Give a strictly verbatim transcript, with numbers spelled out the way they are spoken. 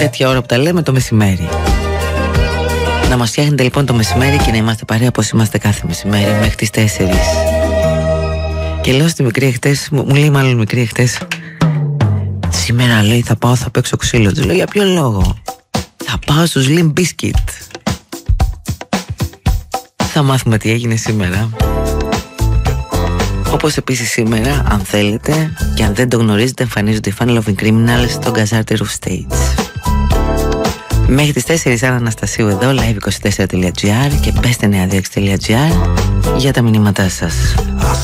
Τέτοια ώρα που τα λέμε το μεσημέρι. Να μας φτιάχνετε λοιπόν το μεσημέρι και να είμαστε παρέα όπως είμαστε κάθε μεσημέρι μέχρι τις τέσσερις. Και λέω στη μικρή εχθές, μου, μου λέει μάλλον μικρή εχθές, σήμερα λέει θα πάω, θα παίξω ξύλο. Του λέω για ποιο λόγο? Θα πάω στους Limp Bizkit. Θα μάθουμε τι έγινε σήμερα. Όπως επίσης σήμερα, αν θέλετε και αν δεν το γνωρίζετε, εμφανίζονται οι Fun Loving Criminals στο Gazarte Roof Stage. Μέχρι τις τέσσερις Άννα Αναστασίου εδώ, live είκοσι τέσσερα τελεία τζι άρ και best εννιακόσια έξι τελεία τζι άρ για τα μηνύματά σας.